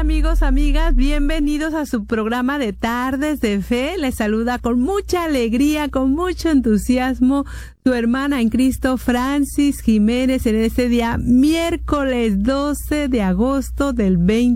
amigos, amigas, bienvenidos a su programa de Tardes de Fe. Les saluda con mucha alegría, con mucho entusiasmo, su hermana en Cristo, Francis Jiménez, en este día, miércoles 12 de agosto del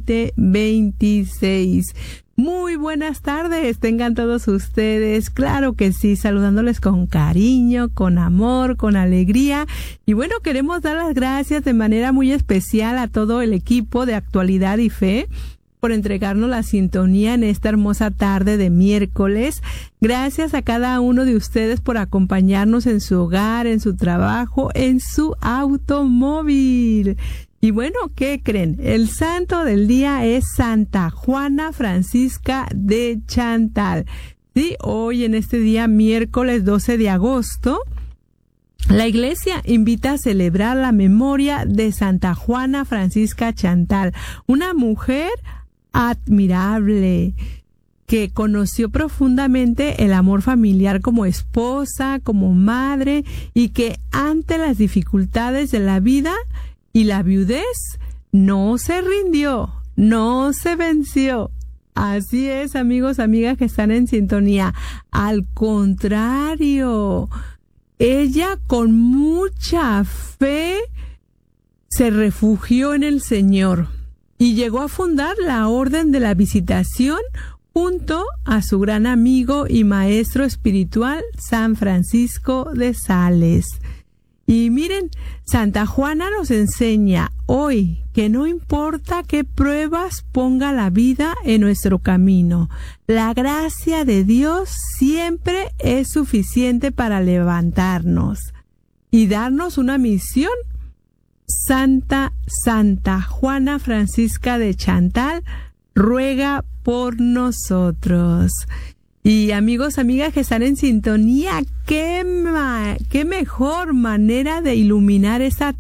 2026. Muy buenas tardes, tengan todos ustedes, claro que sí, saludándoles con cariño, con amor, con alegría. Y bueno, queremos dar las gracias de manera muy especial a todo el equipo de Actualidad y Fe por entregarnos la sintonía en esta hermosa tarde de miércoles. Gracias a cada uno de ustedes por acompañarnos en su hogar, en su trabajo, en su automóvil. Y bueno, ¿qué creen? El santo del día es Santa Juana Francisca de Chantal. Sí, hoy en este día, miércoles 12 de agosto, la Iglesia invita a celebrar la memoria de Santa Juana Francisca Chantal, una mujer admirable que conoció profundamente el amor familiar como esposa, como madre, y que ante las dificultades de la vida y la viudez no se rindió, no se venció. Así es, amigos, amigas que están en sintonía. Al contrario, ella con mucha fe se refugió en el Señor y llegó a fundar la Orden de la Visitación junto a su gran amigo y maestro espiritual San Francisco de Sales. Y miren, Santa Juana nos enseña hoy que no importa qué pruebas ponga la vida en nuestro camino, la gracia de Dios siempre es suficiente para levantarnos y darnos una misión. Santa Juana Francisca de Chantal ruega por nosotros. Y amigos, amigas que están en sintonía, qué mejor manera de iluminar esa